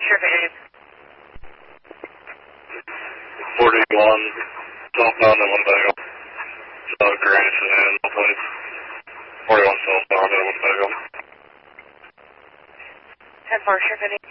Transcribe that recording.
Sheriff 41, southbound at Winnebago. Greenwich and please. 41 southbound at Winnebago. 10-4, Sheriff